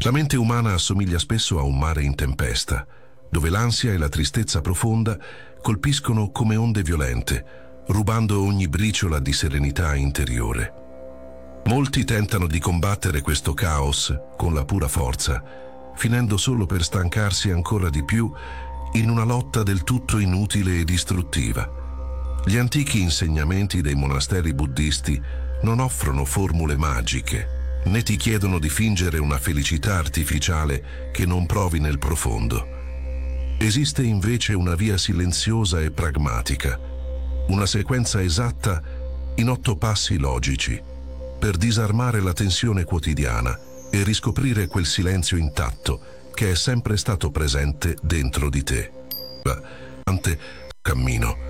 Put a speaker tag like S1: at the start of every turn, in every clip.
S1: La mente umana assomiglia spesso a un mare in tempesta, dove l'ansia e la tristezza profonda colpiscono come onde violente, rubando ogni briciola di serenità interiore. Molti tentano di combattere questo caos con la pura forza, finendo solo per stancarsi ancora di più in una lotta del tutto inutile e distruttiva. Gli antichi insegnamenti dei monasteri buddisti non offrono formule magiche, né ti chiedono di fingere una felicità artificiale che non provi nel profondo. Esiste invece una via silenziosa e pragmatica, una sequenza esatta in 8 passi logici, per disarmare la tensione quotidiana e riscoprire quel silenzio intatto che è sempre stato presente dentro di te. Cammino.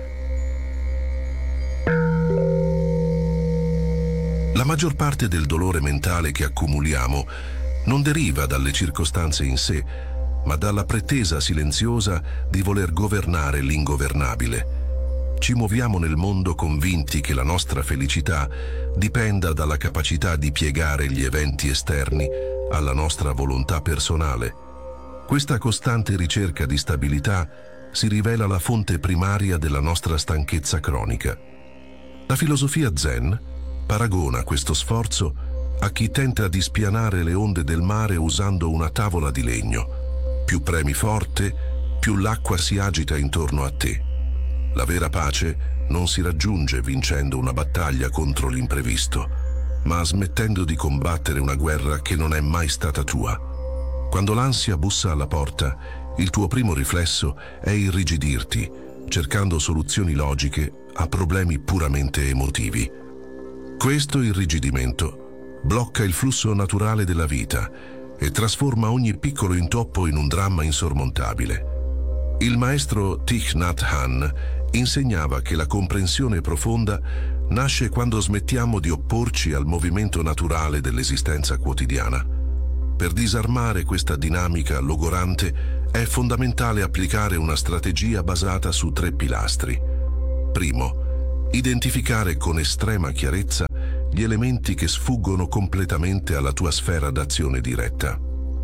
S1: La maggior parte del dolore mentale che accumuliamo non deriva dalle circostanze in sé, ma dalla pretesa silenziosa di voler governare l'ingovernabile. Ci muoviamo nel mondo convinti che la nostra felicità dipenda dalla capacità di piegare gli eventi esterni alla nostra volontà personale. Questa costante ricerca di stabilità si rivela la fonte primaria della nostra stanchezza cronica. La filosofia Zen paragona questo sforzo a chi tenta di spianare le onde del mare usando una tavola di legno. Più premi forte, più l'acqua si agita intorno a te. La vera pace non si raggiunge vincendo una battaglia contro l'imprevisto, ma smettendo di combattere una guerra che non è mai stata tua. Quando l'ansia bussa alla porta, il tuo primo riflesso è irrigidirti, cercando soluzioni logiche a problemi puramente emotivi. Questo irrigidimento blocca il flusso naturale della vita e trasforma ogni piccolo intoppo in un dramma insormontabile. Il maestro Thich Nhat Hanh insegnava che la comprensione profonda nasce quando smettiamo di opporci al movimento naturale dell'esistenza quotidiana. Per disarmare questa dinamica logorante è fondamentale applicare una strategia basata su 3 pilastri. Primo, identificare con estrema chiarezza gli elementi che sfuggono completamente alla tua sfera d'azione diretta.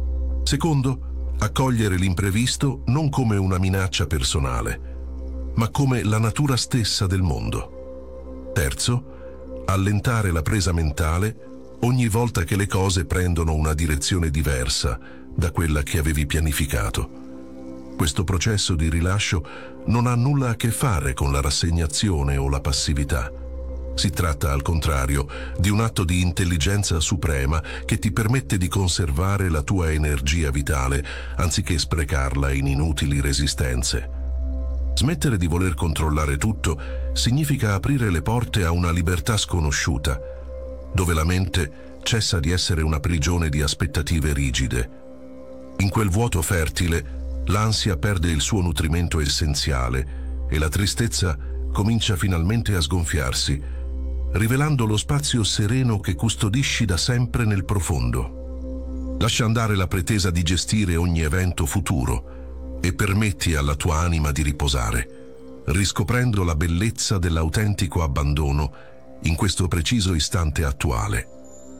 S1: Secondo, accogliere l'imprevisto non come una minaccia personale, ma come la natura stessa del mondo. Terzo, allentare la presa mentale ogni volta che le cose prendono una direzione diversa da quella che avevi pianificato. Questo processo di rilascio non ha nulla a che fare con la rassegnazione o la passività. Si tratta, al contrario, di un atto di intelligenza suprema che ti permette di conservare la tua energia vitale anziché sprecarla in inutili resistenze. Smettere di voler controllare tutto significa aprire le porte a una libertà sconosciuta, dove la mente cessa di essere una prigione di aspettative rigide. In quel vuoto fertile, l'ansia perde il suo nutrimento essenziale e la tristezza comincia finalmente a sgonfiarsi, rivelando lo spazio sereno che custodisci da sempre nel profondo. Lascia andare la pretesa di gestire ogni evento futuro e permetti alla tua anima di riposare, riscoprendo la bellezza dell'autentico abbandono in questo preciso istante attuale.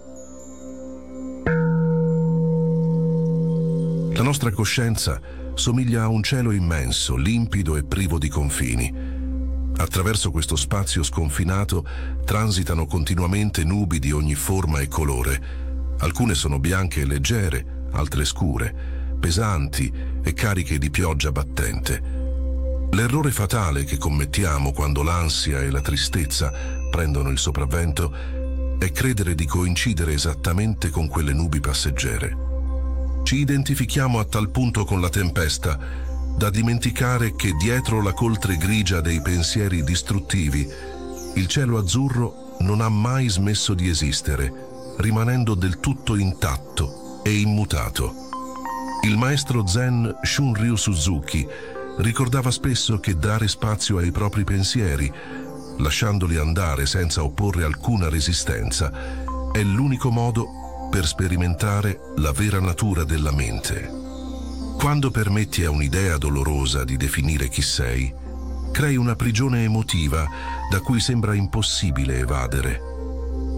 S1: La nostra coscienza somiglia a un cielo immenso, limpido e privo di confini. Attraverso questo spazio sconfinato transitano continuamente nubi di ogni forma e colore. Alcune sono bianche e leggere, altre scure, pesanti e cariche di pioggia battente. L'errore fatale che commettiamo quando l'ansia e la tristezza prendono il sopravvento è credere di coincidere esattamente con quelle nubi passeggere. Ci identifichiamo a tal punto con la tempesta da dimenticare che dietro la coltre grigia dei pensieri distruttivi il cielo azzurro non ha mai smesso di esistere, rimanendo del tutto intatto e immutato. Il maestro Zen Shunryu Suzuki ricordava spesso che dare spazio ai propri pensieri, lasciandoli andare senza opporre alcuna resistenza, è l'unico modo per sperimentare la vera natura della mente. Quando permetti a un'idea dolorosa di definire chi sei, crei una prigione emotiva da cui sembra impossibile evadere.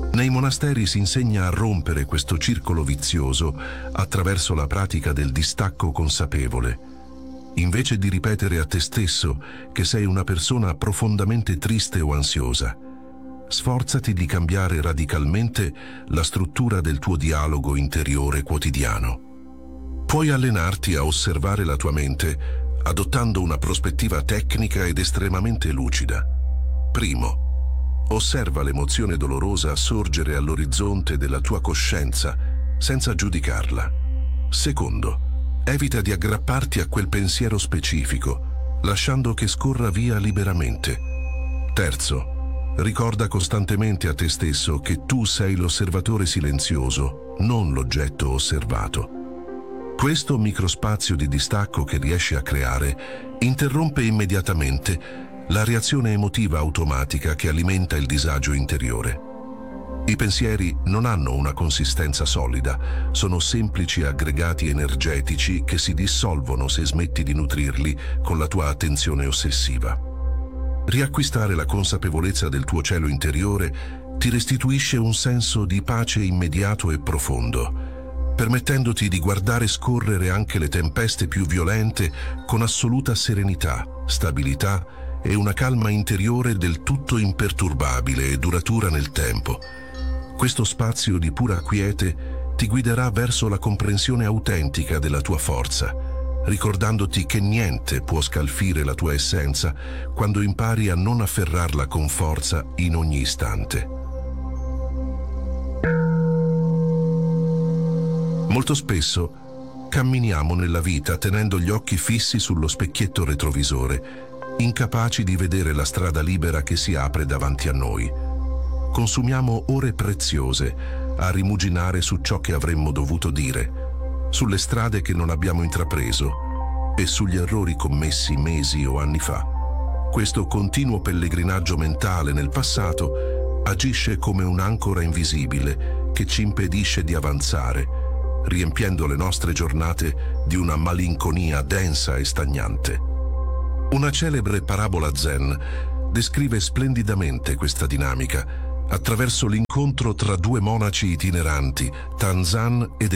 S1: Nei monasteri si insegna a rompere questo circolo vizioso attraverso la pratica del distacco consapevole. Invece di ripetere a te stesso che sei una persona profondamente triste o ansiosa, sforzati di cambiare radicalmente la struttura del tuo dialogo interiore quotidiano. Puoi allenarti a osservare la tua mente adottando una prospettiva tecnica ed estremamente lucida. Primo, osserva l'emozione dolorosa sorgere all'orizzonte della tua coscienza senza giudicarla. Secondo, evita di aggrapparti a quel pensiero specifico, lasciando che scorra via liberamente. Terzo, ricorda costantemente a te stesso che tu sei l'osservatore silenzioso, non l'oggetto osservato. Questo microspazio di distacco che riesci a creare interrompe immediatamente la reazione emotiva automatica che alimenta il disagio interiore. I pensieri non hanno una consistenza solida, sono semplici aggregati energetici che si dissolvono se smetti di nutrirli con la tua attenzione ossessiva. Riacquistare la consapevolezza del tuo cielo interiore ti restituisce un senso di pace immediato e profondo, permettendoti di guardare scorrere anche le tempeste più violente con assoluta serenità, stabilità e una calma interiore del tutto imperturbabile e duratura nel tempo. Questo spazio di pura quiete ti guiderà verso la comprensione autentica della tua forza, ricordandoti che niente può scalfire la tua essenza quando impari a non afferrarla con forza in ogni istante. Molto spesso camminiamo nella vita tenendo gli occhi fissi sullo specchietto retrovisore, incapaci di vedere la strada libera che si apre davanti a noi. Consumiamo ore preziose a rimuginare su ciò che avremmo dovuto dire, sulle strade che non abbiamo intrapreso e sugli errori commessi mesi o anni fa. Questo continuo pellegrinaggio mentale nel passato agisce come un'ancora invisibile che ci impedisce di avanzare, riempiendo le nostre giornate di una malinconia densa e stagnante. Una celebre parabola zen descrive splendidamente questa dinamica attraverso l'incontro tra due monaci itineranti, Tanzan ed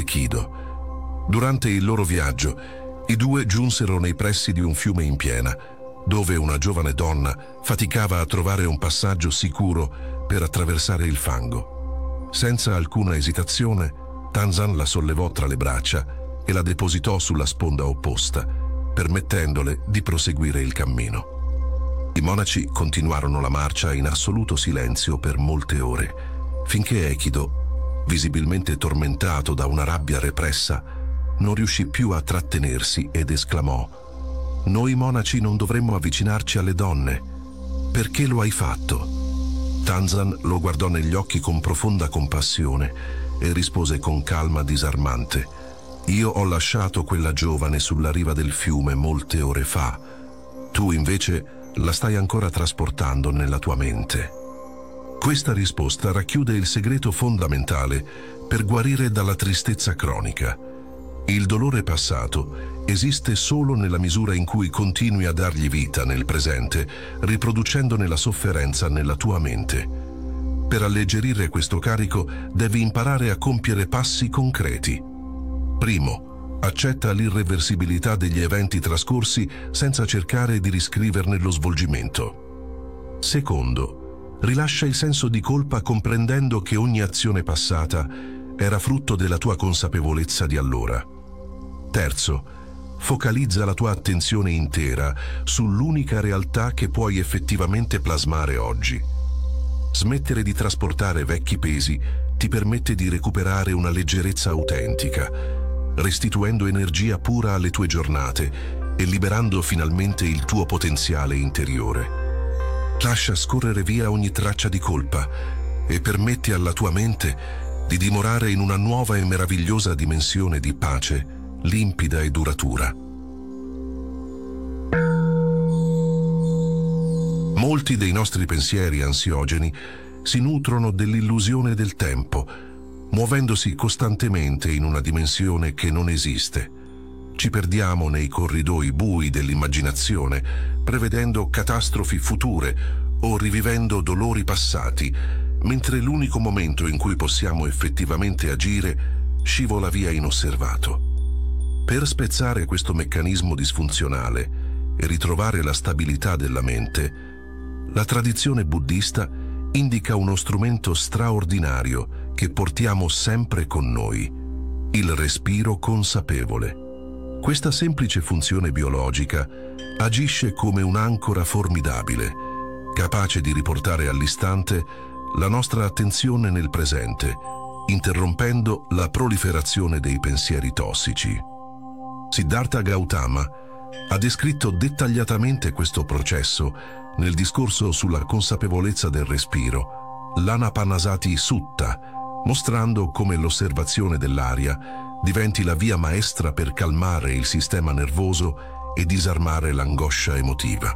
S1: Ekido. Durante il loro viaggio, i due giunsero nei pressi di un fiume in piena, dove una giovane donna faticava a trovare un passaggio sicuro per attraversare il fango. Senza alcuna esitazione, Tanzan la sollevò tra le braccia e la depositò sulla sponda opposta, permettendole di proseguire il cammino. I monaci continuarono la marcia in assoluto silenzio per molte ore, finché Ekido, visibilmente tormentato da una rabbia repressa, non riuscì più a trattenersi ed esclamò: «Noi monaci non dovremmo avvicinarci alle donne. Perché lo hai fatto?» Tanzan lo guardò negli occhi con profonda compassione e rispose con calma disarmante: «Io ho lasciato quella giovane sulla riva del fiume molte ore fa. Tu invece la stai ancora trasportando nella tua mente». Questa risposta racchiude il segreto fondamentale per guarire dalla tristezza cronica. Il dolore passato esiste solo nella misura in cui continui a dargli vita nel presente, riproducendone la sofferenza nella tua mente. Per alleggerire questo carico devi imparare a compiere passi concreti. Primo, accetta l'irreversibilità degli eventi trascorsi senza cercare di riscriverne lo svolgimento. Secondo, rilascia il senso di colpa comprendendo che ogni azione passata era frutto della tua consapevolezza di allora. Terzo, focalizza la tua attenzione intera sull'unica realtà che puoi effettivamente plasmare oggi. Smettere di trasportare vecchi pesi ti permette di recuperare una leggerezza autentica, restituendo energia pura alle tue giornate e liberando finalmente il tuo potenziale interiore. Lascia scorrere via ogni traccia di colpa e permetti alla tua mente di dimorare in una nuova e meravigliosa dimensione di pace, limpida e duratura. Molti dei nostri pensieri ansiogeni si nutrono dell'illusione del tempo, muovendosi costantemente in una dimensione che non esiste. Ci perdiamo nei corridoi bui dell'immaginazione, prevedendo catastrofi future o rivivendo dolori passati, mentre l'unico momento in cui possiamo effettivamente agire scivola via inosservato. Per spezzare questo meccanismo disfunzionale e ritrovare la stabilità della mente, la tradizione buddista indica uno strumento straordinario che portiamo sempre con noi: il respiro consapevole. Questa semplice funzione biologica agisce come un'ancora formidabile, capace di riportare all'istante la nostra attenzione nel presente, interrompendo la proliferazione dei pensieri tossici. Siddhartha Gautama ha descritto dettagliatamente questo processo nel discorso sulla consapevolezza del respiro, l'Anapanasati Sutta, mostrando come l'osservazione dell'aria diventi la via maestra per calmare il sistema nervoso e disarmare l'angoscia emotiva.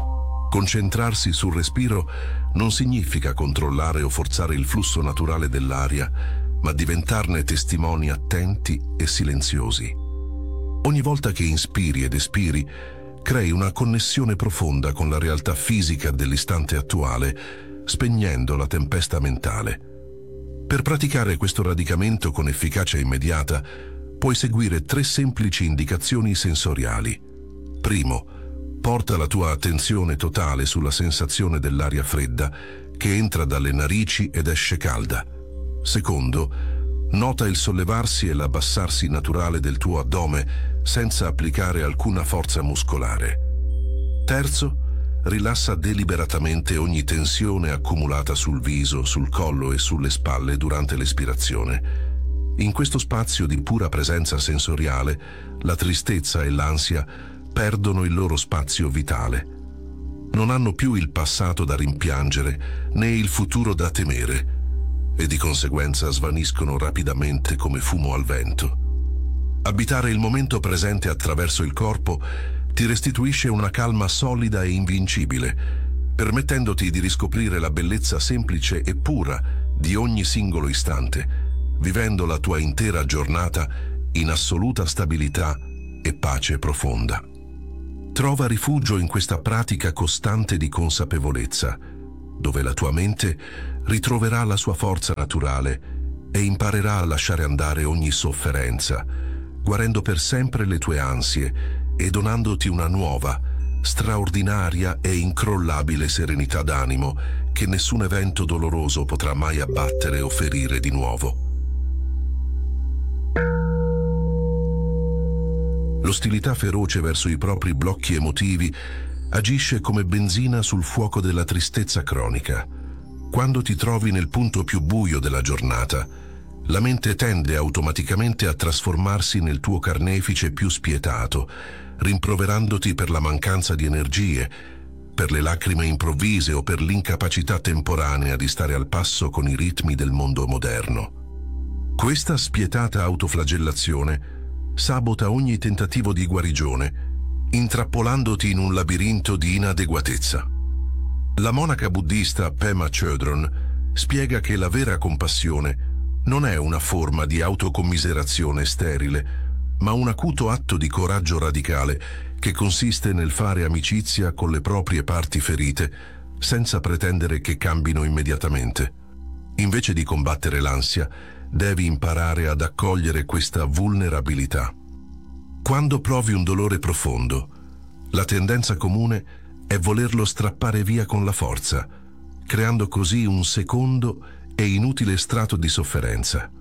S1: Concentrarsi sul respiro non significa controllare o forzare il flusso naturale dell'aria, ma diventarne testimoni attenti e silenziosi. Ogni volta che inspiri ed espiri, crei una connessione profonda con la realtà fisica dell'istante attuale, spegnendo la tempesta mentale. Per praticare questo radicamento con efficacia immediata, puoi seguire 3 semplici indicazioni sensoriali. Primo, porta la tua attenzione totale sulla sensazione dell'aria fredda che entra dalle narici ed esce calda. Secondo, nota il sollevarsi e l'abbassarsi naturale del tuo addome senza applicare alcuna forza muscolare. Terzo, rilassa deliberatamente ogni tensione accumulata sul viso, sul collo e sulle spalle durante l'espirazione. In questo spazio di pura presenza sensoriale, la tristezza e l'ansia perdono il loro spazio vitale. Non hanno più il passato da rimpiangere né il futuro da temere e di conseguenza svaniscono rapidamente come fumo al vento. Abitare il momento presente attraverso il corpo ti restituisce una calma solida e invincibile, permettendoti di riscoprire la bellezza semplice e pura di ogni singolo istante, vivendo la tua intera giornata in assoluta stabilità e pace profonda. Trova rifugio in questa pratica costante di consapevolezza, dove la tua mente ritroverà la sua forza naturale e imparerà a lasciare andare ogni sofferenza, guarendo per sempre le tue ansie e donandoti una nuova, straordinaria e incrollabile serenità d'animo che nessun evento doloroso potrà mai abbattere o ferire di nuovo. L'ostilità feroce verso i propri blocchi emotivi agisce come benzina sul fuoco della tristezza cronica. Quando ti trovi nel punto più buio della giornata, la mente tende automaticamente a trasformarsi nel tuo carnefice più spietato, rimproverandoti per la mancanza di energie, per le lacrime improvvise o per l'incapacità temporanea di stare al passo con i ritmi del mondo moderno. Questa spietata autoflagellazione sabota ogni tentativo di guarigione, intrappolandoti in un labirinto di inadeguatezza. La monaca buddista Pema Chodron spiega che la vera compassione non è una forma di autocommiserazione sterile, ma un acuto atto di coraggio radicale che consiste nel fare amicizia con le proprie parti ferite senza pretendere che cambino immediatamente. Invece di combattere l'ansia, devi imparare ad accogliere questa vulnerabilità. Quando provi un dolore profondo, la tendenza comune è volerlo strappare via con la forza, creando così un secondo e inutile strato di sofferenza.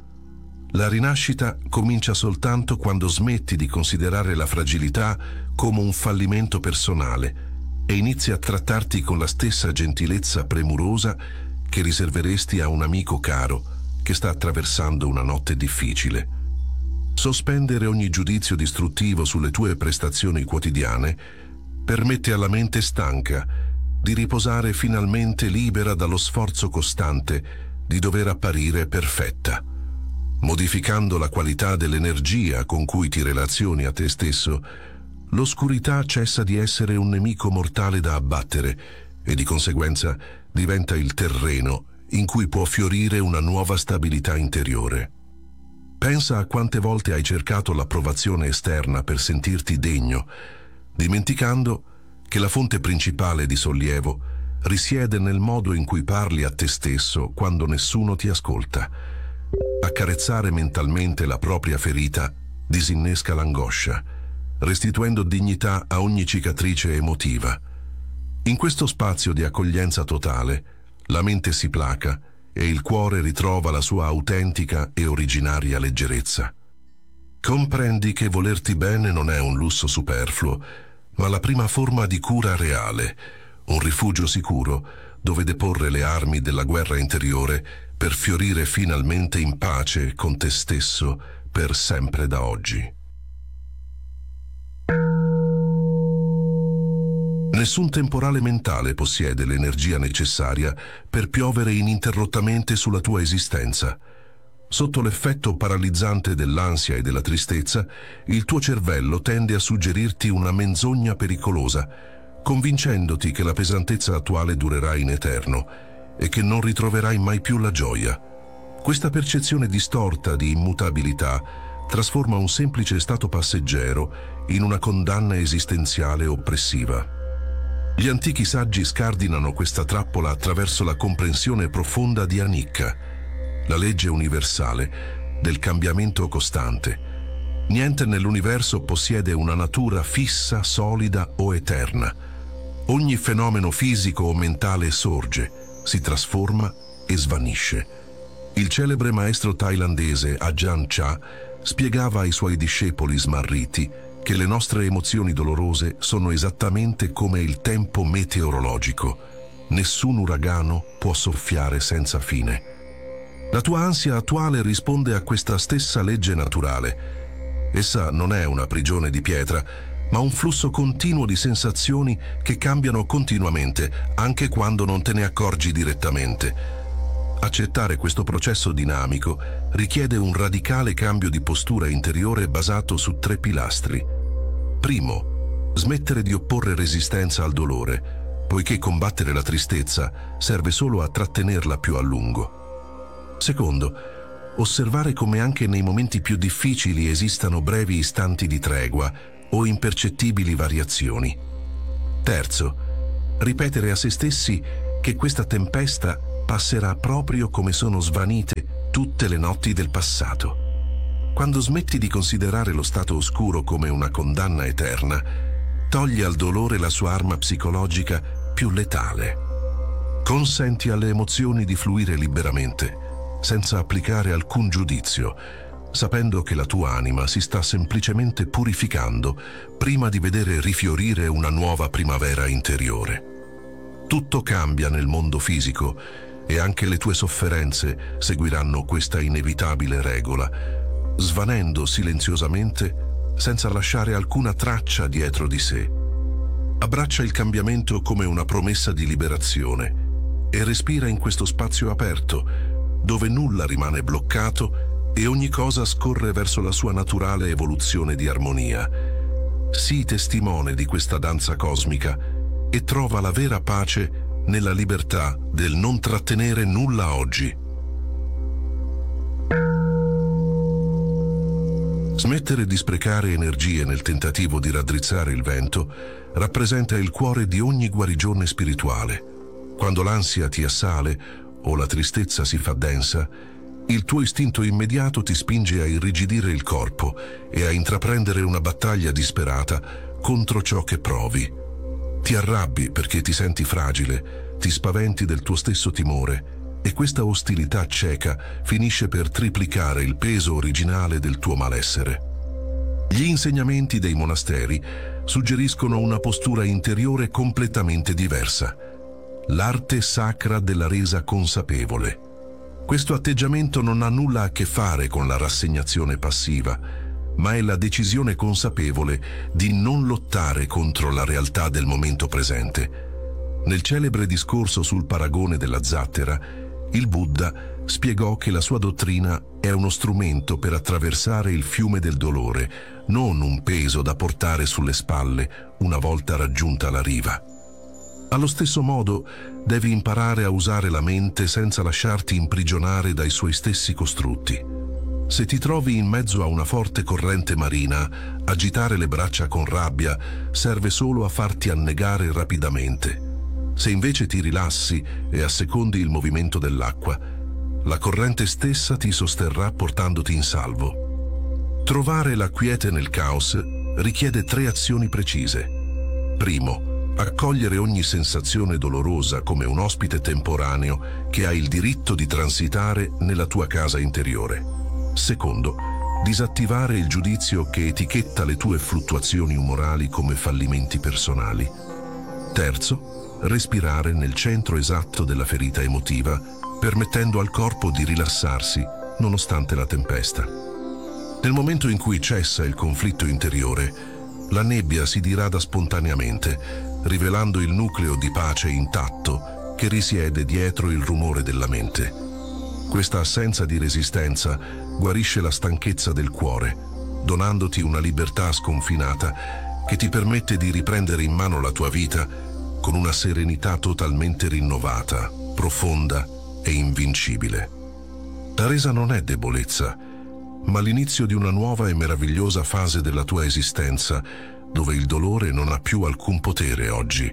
S1: La rinascita comincia soltanto quando smetti di considerare la fragilità come un fallimento personale e inizi a trattarti con la stessa gentilezza premurosa che riserveresti a un amico caro che sta attraversando una notte difficile. Sospendere ogni giudizio distruttivo sulle tue prestazioni quotidiane permette alla mente stanca di riposare finalmente libera dallo sforzo costante di dover apparire perfetta. Modificando la qualità dell'energia con cui ti relazioni a te stesso, l'oscurità cessa di essere un nemico mortale da abbattere e di conseguenza diventa il terreno in cui può fiorire una nuova stabilità interiore. Pensa a quante volte hai cercato l'approvazione esterna per sentirti degno, dimenticando che la fonte principale di sollievo risiede nel modo in cui parli a te stesso quando nessuno ti ascolta. Accarezzare mentalmente la propria ferita disinnesca l'angoscia, restituendo dignità a ogni cicatrice emotiva. In questo spazio di accoglienza totale, la mente si placa e il cuore ritrova la sua autentica e originaria leggerezza. Comprendi che volerti bene non è un lusso superfluo, ma la prima forma di cura reale, un rifugio sicuro dove deporre le armi della guerra interiore per fiorire finalmente in pace con te stesso per sempre da oggi. Nessun temporale mentale possiede l'energia necessaria per piovere ininterrottamente sulla tua esistenza. Sotto l'effetto paralizzante dell'ansia e della tristezza, il tuo cervello tende a suggerirti una menzogna pericolosa, convincendoti che la pesantezza attuale durerà in eterno e che non ritroverai mai più la gioia. Questa percezione distorta di immutabilità trasforma un semplice stato passeggero in una condanna esistenziale oppressiva. Gli antichi saggi scardinano questa trappola attraverso la comprensione profonda di Anicca, la legge universale del cambiamento costante. Niente nell'universo possiede una natura fissa, solida o eterna. Ogni fenomeno fisico o mentale sorge, si trasforma e svanisce. Il celebre maestro thailandese Ajahn Chah spiegava ai suoi discepoli smarriti che le nostre emozioni dolorose sono esattamente come il tempo meteorologico. Nessun uragano può soffiare senza fine. La tua ansia attuale risponde a questa stessa legge naturale. Essa non è una prigione di pietra, ma un flusso continuo di sensazioni che cambiano continuamente, anche quando non te ne accorgi direttamente. Accettare questo processo dinamico richiede un radicale cambio di postura interiore basato su 3 pilastri. Primo, smettere di opporre resistenza al dolore, poiché combattere la tristezza serve solo a trattenerla più a lungo. Secondo, osservare come anche nei momenti più difficili esistano brevi istanti di tregua o impercettibili variazioni. Terzo, ripetere a se stessi che questa tempesta passerà proprio come sono svanite tutte le notti del passato. Quando smetti di considerare lo stato oscuro come una condanna eterna, togli al dolore la sua arma psicologica più letale. Consenti alle emozioni di fluire liberamente, senza applicare alcun giudizio, sapendo che la tua anima si sta semplicemente purificando prima di vedere rifiorire una nuova primavera interiore. Tutto cambia nel mondo fisico e anche le tue sofferenze seguiranno questa inevitabile regola, svanendo silenziosamente senza lasciare alcuna traccia dietro di sé. Abbraccia il cambiamento come una promessa di liberazione e respira in questo spazio aperto, dove nulla rimane bloccato e ogni cosa scorre verso la sua naturale evoluzione di armonia. Sii testimone di questa danza cosmica e trova la vera pace nella libertà del non trattenere nulla oggi. Smettere di sprecare energie nel tentativo di raddrizzare il vento rappresenta il cuore di ogni guarigione spirituale. Quando l'ansia ti assale o la tristezza si fa densa, il tuo istinto immediato ti spinge a irrigidire il corpo e a intraprendere una battaglia disperata contro ciò che provi. Ti arrabbi perché ti senti fragile, ti spaventi del tuo stesso timore e questa ostilità cieca finisce per triplicare il peso originale del tuo malessere. Gli insegnamenti dei monasteri suggeriscono una postura interiore completamente diversa, l'arte sacra della resa consapevole. Questo atteggiamento non ha nulla a che fare con la rassegnazione passiva, ma è la decisione consapevole di non lottare contro la realtà del momento presente. Nel celebre discorso sul paragone della zattera, il Buddha spiegò che la sua dottrina è uno strumento per attraversare il fiume del dolore, non un peso da portare sulle spalle una volta raggiunta la riva. Allo stesso modo, devi imparare a usare la mente senza lasciarti imprigionare dai suoi stessi costrutti. Se ti trovi in mezzo a una forte corrente marina, agitare le braccia con rabbia serve solo a farti annegare rapidamente. Se invece ti rilassi e assecondi il movimento dell'acqua, la corrente stessa ti sosterrà portandoti in salvo. Trovare la quiete nel caos richiede 3 azioni precise. Primo, accogliere ogni sensazione dolorosa come un ospite temporaneo che ha il diritto di transitare nella tua casa interiore. Secondo, disattivare il giudizio che etichetta le tue fluttuazioni umorali come fallimenti personali. Terzo, respirare nel centro esatto della ferita emotiva, permettendo al corpo di rilassarsi nonostante la tempesta. Nel momento in cui cessa il conflitto interiore, la nebbia si dirada spontaneamente, rivelando il nucleo di pace intatto che risiede dietro il rumore della mente. Questa assenza di resistenza guarisce la stanchezza del cuore, donandoti una libertà sconfinata che ti permette di riprendere in mano la tua vita con una serenità totalmente rinnovata, profonda e invincibile. La resa non è debolezza, ma l'inizio di una nuova e meravigliosa fase della tua esistenza, dove il dolore non ha più alcun potere oggi.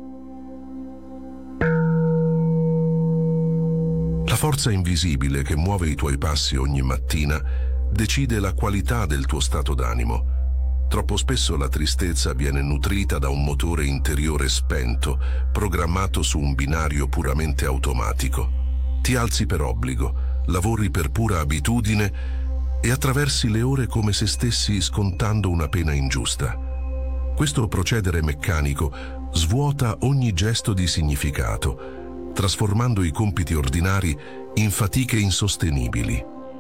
S1: La forza invisibile che muove i tuoi passi ogni mattina decide la qualità del tuo stato d'animo. Troppo spesso la tristezza viene nutrita da un motore interiore spento, programmato su un binario puramente automatico. Ti alzi per obbligo, lavori per pura abitudine e attraversi le ore come se stessi scontando una pena ingiusta. Questo procedere meccanico svuota ogni gesto di significato, trasformando i compiti ordinari in fatiche insostenibili.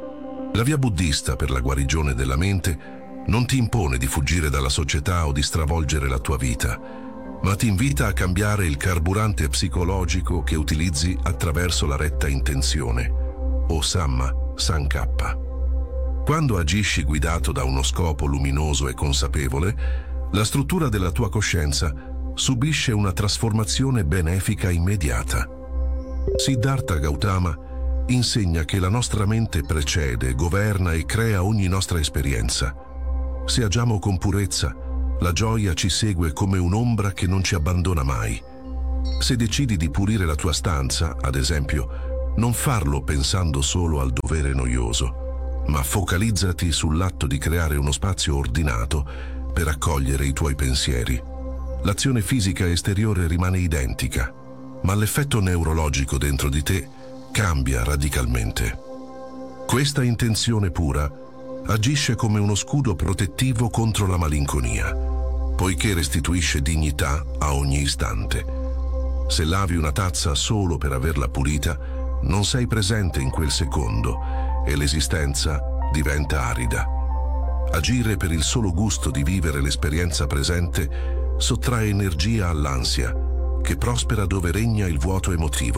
S1: La via buddista per la guarigione della mente non ti impone di fuggire dalla società o di stravolgere la tua vita, ma ti invita a cambiare il carburante psicologico che utilizzi attraverso la retta intenzione, o Samma Sankappa. Quando agisci guidato da uno scopo luminoso e consapevole, la struttura della tua coscienza subisce una trasformazione benefica immediata. Siddhartha Gautama insegna che la nostra mente precede, governa e crea ogni nostra esperienza. Se agiamo con purezza, la gioia ci segue come un'ombra che non ci abbandona mai. Se decidi di pulire la tua stanza, ad esempio, non farlo pensando solo al dovere noioso, ma focalizzati sull'atto di creare uno spazio ordinato per accogliere i tuoi pensieri. L'azione fisica esteriore rimane identica, ma l'effetto neurologico dentro di te cambia radicalmente. Questa intenzione pura agisce come uno scudo protettivo contro la malinconia, poiché restituisce dignità a ogni istante. Se lavi una tazza solo per averla pulita, non sei presente in quel secondo e l'esistenza diventa arida. Agire per il solo gusto di vivere l'esperienza presente sottrae energia all'ansia, che prospera dove regna il vuoto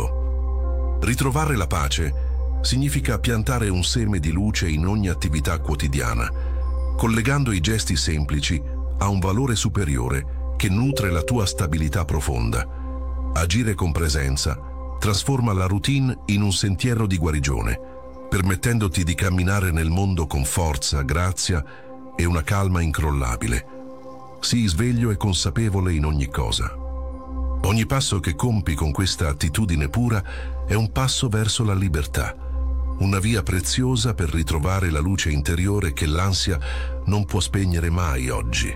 S1: emotivo. Ritrovare la pace significa piantare un seme di luce in ogni attività quotidiana, collegando i gesti semplici a un valore superiore che nutre la tua stabilità profonda. Agire con presenza trasforma la routine in un sentiero di guarigione, permettendoti di camminare nel mondo con forza, grazia e una calma incrollabile. Sii sveglio e consapevole in ogni cosa. Ogni passo che compi con questa attitudine pura è un passo verso la libertà, una via preziosa per ritrovare la luce interiore che l'ansia non può spegnere mai oggi.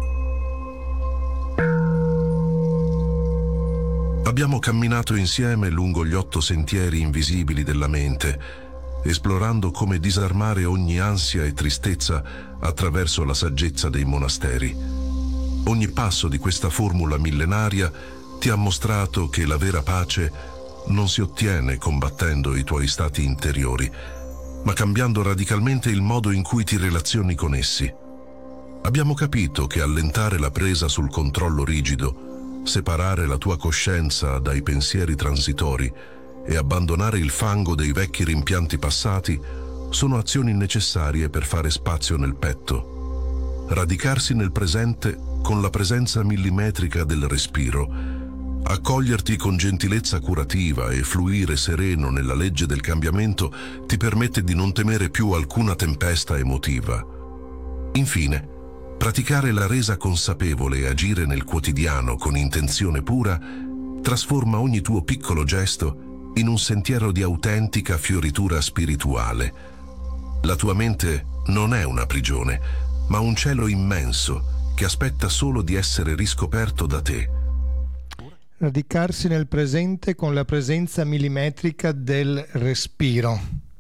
S1: Abbiamo camminato insieme lungo gli 8 sentieri invisibili della mente, esplorando come disarmare ogni ansia e tristezza attraverso la saggezza dei monasteri. Ogni passo di questa formula millenaria ti ha mostrato che la vera pace non si ottiene combattendo i tuoi stati interiori, ma cambiando radicalmente il modo in cui ti relazioni con essi. Abbiamo capito che allentare la presa sul controllo rigido, separare la tua coscienza dai pensieri transitori e abbandonare il fango dei vecchi rimpianti passati sono azioni necessarie per fare spazio nel petto. Radicarsi nel presente con la presenza millimetrica del respiro, accoglierti con gentilezza curativa e fluire sereno nella legge del cambiamento ti permette di non temere più alcuna tempesta emotiva. Infine, praticare la resa consapevole e agire nel quotidiano con intenzione pura trasforma ogni tuo piccolo gesto in un sentiero di autentica fioritura spirituale. La tua mente non è una prigione, ma un cielo immenso che aspetta solo di essere riscoperto da te.
S2: Radicarsi nel presente con la presenza millimetrica del respiro.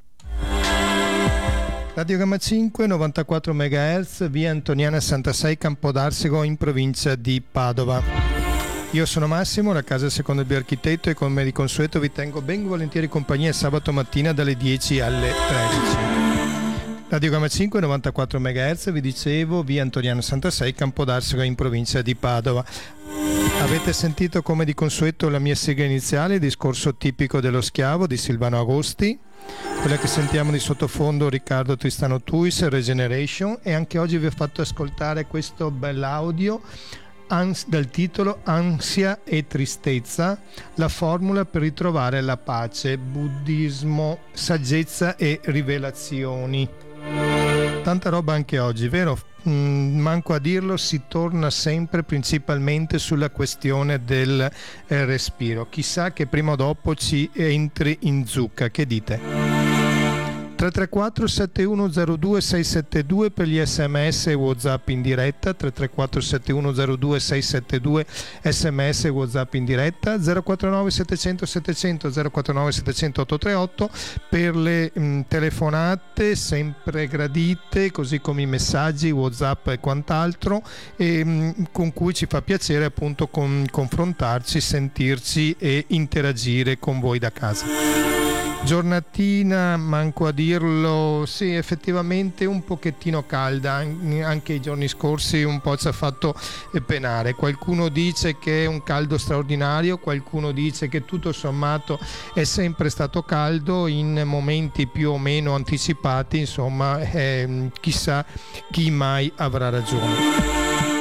S2: Radio Gamma 5, 94 MHz, via Antoniana 66, Campodarsego, in provincia di Padova. Io sono Massimo, la casa secondo il bioarchitetto, e come di consueto vi tengo ben volentieri compagnia sabato mattina dalle 10 alle 13. Radio Gamma 5, 94 MHz, vi dicevo, via Antoniana 66, Campodarsego, in provincia di Padova. Avete sentito come di consueto la mia sigla iniziale, il discorso tipico dello schiavo di Silvano Agosti, quella che sentiamo di sottofondo Riccardo Tristano Tuis, Regeneration, e anche oggi vi ho fatto ascoltare questo bell'audio dal titolo Ansia e tristezza, la formula per ritrovare la pace, buddismo, saggezza e rivelazioni. Tanta roba anche oggi, vero? Manco a dirlo, si torna sempre principalmente sulla questione del respiro. Chissà che prima o dopo ci entri in zucca, che dite? 334 7102 672 per gli sms e whatsapp in diretta, 334 7102 672 sms e whatsapp in diretta, 049 700 700 049 700 838 per le telefonate sempre gradite, così come i messaggi whatsapp e quant'altro, con cui ci fa piacere appunto confrontarci, sentirci e interagire con voi da casa. Giornatina, manco a dirlo, sì, effettivamente un pochettino calda, anche i giorni scorsi un po' ci ha fatto penare. Qualcuno dice che è un caldo straordinario, qualcuno dice che tutto sommato è sempre stato caldo in momenti più o meno anticipati, insomma, chissà chi mai avrà ragione.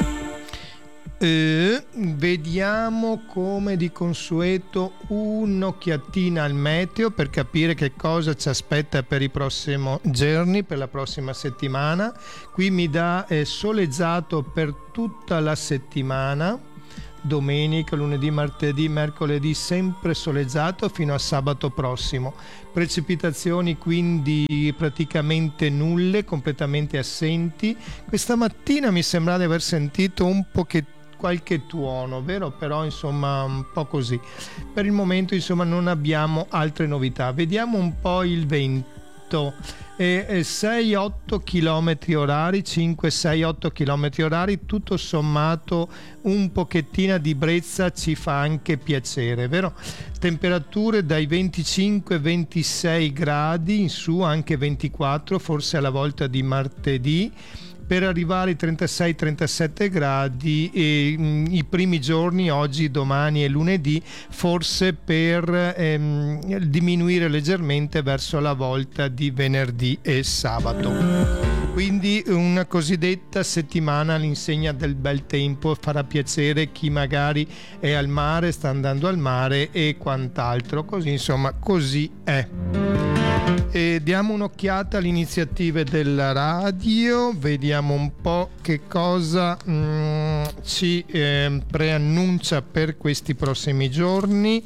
S2: Vediamo come di consueto un'occhiatina al meteo per capire che cosa ci aspetta per i prossimi giorni, per la prossima settimana. Qui mi dà soleggiato per tutta la settimana, domenica, lunedì, martedì, mercoledì sempre soleggiato fino a sabato prossimo. Precipitazioni quindi praticamente nulle, completamente assenti. Questa mattina mi sembra di aver sentito un pochettino qualche tuono, vero? Però insomma un po' così. Per il momento insomma non abbiamo altre novità. Vediamo un po' il vento. 6-8 km orari, 5-6-8 km orari, tutto sommato un pochettino di brezza ci fa anche piacere, vero? Temperature dai 25-26 gradi in su, anche 24, forse alla volta di martedì, per arrivare ai 36-37 gradi i primi giorni, oggi, domani e lunedì, forse per diminuire leggermente verso la volta di venerdì e sabato. Quindi una cosiddetta settimana all'insegna del bel tempo, farà piacere chi magari è al mare, sta andando al mare e quant'altro, così insomma così è. E diamo un'occhiata alle iniziative della radio, vediamo un po' che cosa ci preannuncia per questi prossimi giorni.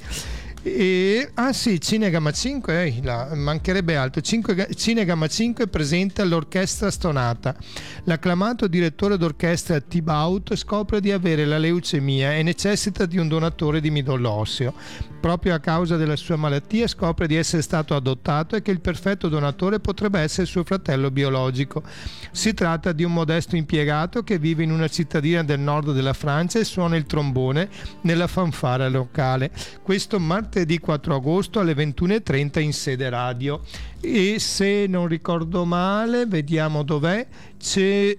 S2: Sì, Cinegamma 5, mancherebbe altro. Cinegamma 5 presenta l'orchestra stonata. L'acclamato direttore d'orchestra Thibaut scopre di avere la leucemia e necessita di un donatore di midollo osseo. Proprio a causa della sua malattia scopre di essere stato adottato e che il perfetto donatore potrebbe essere suo fratello biologico. Si tratta di un modesto impiegato che vive in una cittadina del nord della Francia e suona il trombone nella fanfara locale. Questo martedì 4 agosto alle 21:30 in sede radio. E se non ricordo male, vediamo dov'è, c'è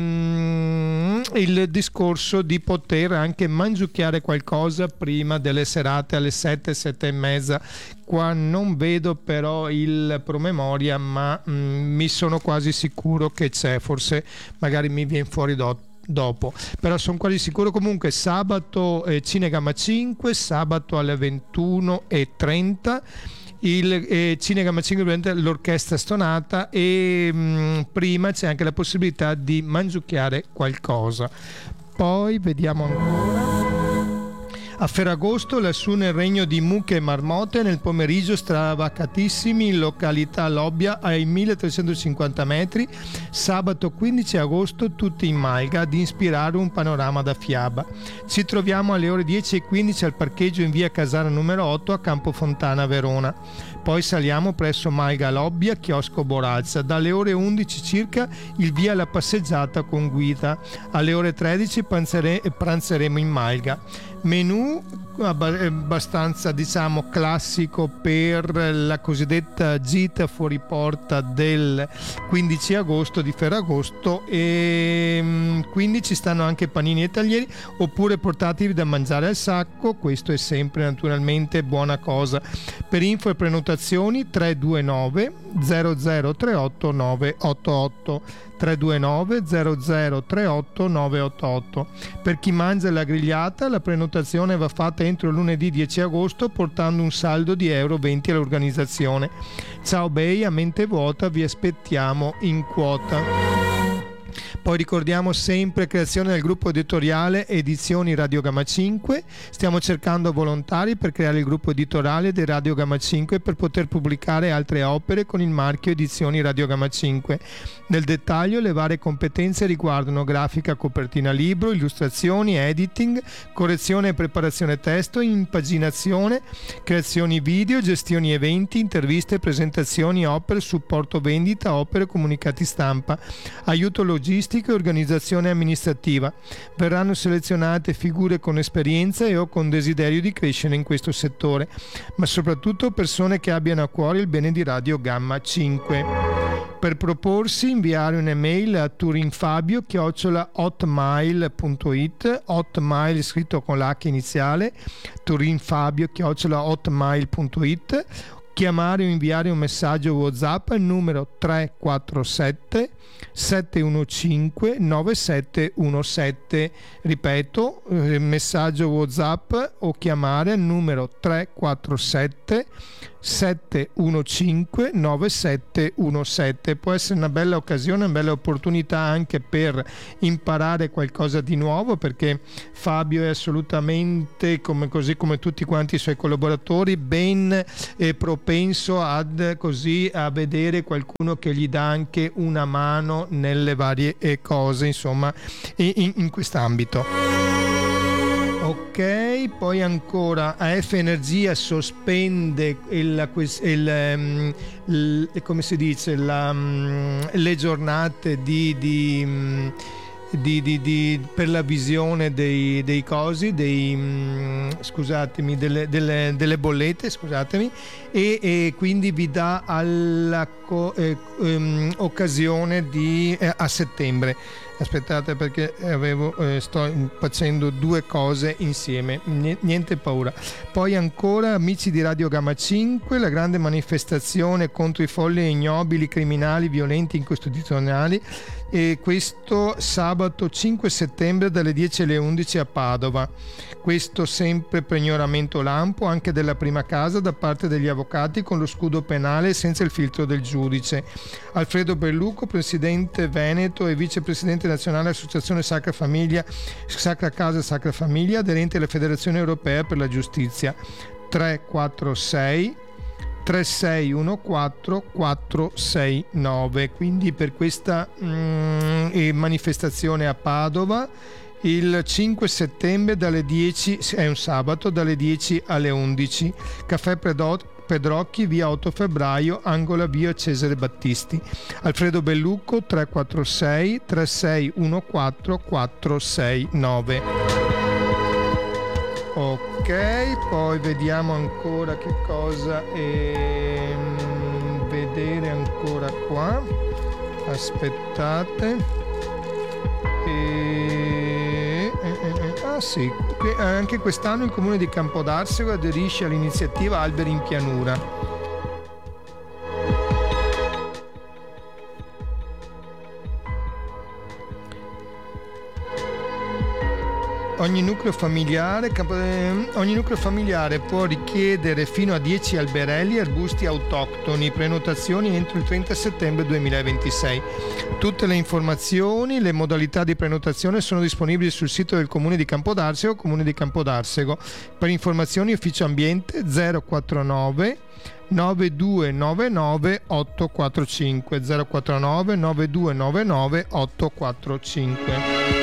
S2: il discorso di poter anche mangiucchiare qualcosa prima delle serate alle 7:30. Qua non vedo però il promemoria, ma mi sono quasi sicuro che c'è, forse magari mi viene fuori dopo, però sono quasi sicuro. Comunque sabato Cinegamma 5, sabato alle 21:30 il Cinegamma 5 l'orchestra stonata, e prima c'è anche la possibilità di mangiucchiare qualcosa. Poi vediamo ancora. A Ferragosto, lassù nel regno di mucche e marmotte, nel pomeriggio stravacatissimi in località Lobbia ai 1350 metri, sabato 15 agosto tutti in Malga ad ispirare un panorama da fiaba. Ci troviamo alle ore 10:15 al parcheggio in via Casara numero 8 a Campofontana, Verona. Poi saliamo presso Malga Lobbia, chiosco Borazza. Dalle ore 11 circa il via alla passeggiata con guida. Alle ore 13 pranzeremo in Malga. Menù abbastanza, diciamo, classico per la cosiddetta gita fuori porta del 15 agosto di Ferragosto, e quindi ci stanno anche panini e taglieri, oppure portatevi da mangiare al sacco. Questo è sempre naturalmente buona cosa. Per info e prenotazioni 329 0038 988 329 0038 988. Per chi mangia la grigliata, la prenotazione va fatta entro lunedì 10 agosto portando un saldo di €20 all'organizzazione. Ciao bei, a mente vuota vi aspettiamo in quota. Poi ricordiamo sempre creazione del gruppo editoriale Edizioni Radio Gamma 5. Stiamo cercando volontari per creare il gruppo editoriale di Radio Gamma 5 per poter pubblicare altre opere con il marchio Edizioni Radio Gamma 5. Nel dettaglio le varie competenze riguardano grafica, copertina libro, illustrazioni, editing, correzione e preparazione testo, impaginazione, creazioni video, gestioni eventi, interviste, presentazioni, opere, supporto vendita, opere, comunicati stampa, aiuto logistico e organizzazione amministrativa. Verranno selezionate figure con esperienza e o con desiderio di crescere in questo settore, ma soprattutto persone che abbiano a cuore il bene di Radio Gamma 5. Per proporsi, inviare un'email a turinfabio@hotmail.it, hotmail scritto con l'H iniziale, turinfabio@hotmail.it, chiamare o inviare un messaggio WhatsApp al numero 347 715 9717. Ripeto, messaggio WhatsApp o chiamare al numero 347 715 9717. Può essere una bella occasione, una bella opportunità anche per imparare qualcosa di nuovo, perché Fabio è assolutamente, così come tutti quanti i suoi collaboratori, ben propenso a vedere qualcuno che gli dà anche una mano nelle varie cose, insomma, in quest'ambito. Ok, poi ancora AF Energia sospende come si dice, le giornate per la visione dei cosi, scusatemi, delle bollette, scusatemi, e quindi vi dà occasione a settembre. Aspettate, perché sto facendo due cose insieme, niente paura. Poi ancora, amici di Radio Gamma 5, la grande manifestazione contro i folli e ignobili criminali violenti incostituzionali, e questo sabato 5 settembre dalle 10 alle 11 a Padova. Questo sempre per ignoramento lampo anche della prima casa da parte degli avvocati, con lo scudo penale senza il filtro del giudice. Alfredo Belluco, presidente veneto e vicepresidente nazionale Associazione Sacra Famiglia, Sacra Casa Sacra Famiglia, aderente alla Federazione Europea per la Giustizia. 346 3614 469. Quindi per questa manifestazione a Padova il 5 settembre dalle 10, è un sabato, dalle 10 alle 11. Caffè Pedrocchi, via 8 febbraio, angolo via Cesare Battisti. Alfredo Bellucco 346 3614 469. Ok, poi vediamo ancora che cosa vedere ancora qua. Aspettate. Sì, anche quest'anno il comune di Campodarsego aderisce all'iniziativa Alberi in Pianura. ogni nucleo familiare può richiedere fino a 10 alberelli e arbusti autoctoni. Prenotazioni entro il 30 settembre 2026. Tutte le informazioni, le modalità di prenotazione sono disponibili sul sito del Comune di Campodarsego, Comune di Campodarsego. Per informazioni Ufficio Ambiente 049 9299 845 049 9299 845.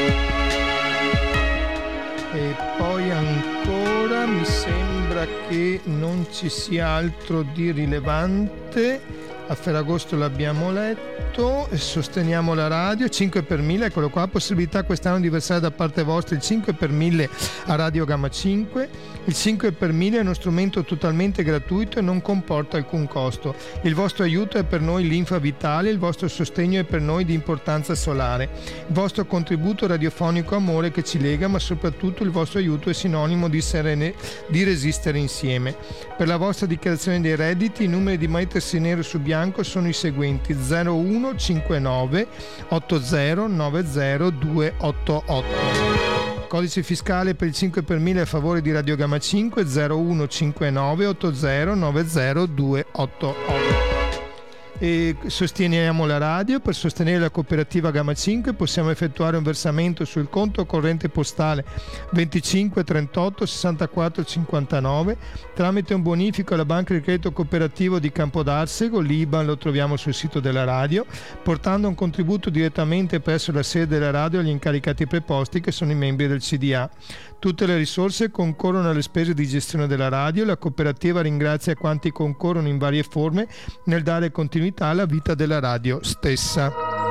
S2: E poi ancora mi sembra che non ci sia altro di rilevante. A Ferragosto l'abbiamo letto, sosteniamo la radio, 5 per 1000, eccolo qua, possibilità quest'anno di versare da parte vostra il 5 per 1000 a Radio Gamma 5. Il 5 per 1000 è uno strumento totalmente gratuito e non comporta alcun costo. Il vostro aiuto è per noi linfa vitale, il vostro sostegno è per noi di importanza solare. Il vostro contributo radiofonico amore che ci lega, ma soprattutto il vostro aiuto è sinonimo di resistere insieme. Per la vostra dichiarazione dei redditi i numeri di mettersi nero su bianco sono i seguenti: 0159 80 90 288. Codice fiscale per il 5 per 1000 a favore di Radio Gamma 5 0159 80 90 288. E sosteniamo la radio. Per sostenere la cooperativa Gamma 5 possiamo effettuare un versamento sul conto corrente postale 25 38 64 59 tramite un bonifico alla Banca di Credito Cooperativo di Campodarsego. L'IBAN lo troviamo sul sito della radio, portando un contributo direttamente presso la sede della radio agli incaricati preposti che sono i membri del CDA. Tutte le risorse concorrono alle spese di gestione della radio. La cooperativa ringrazia quanti concorrono in varie forme nel dare continuità alla vita della radio stessa.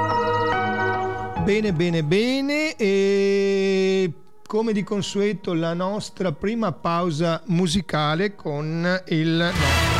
S2: Bene, e come di consueto la nostra prima pausa musicale con il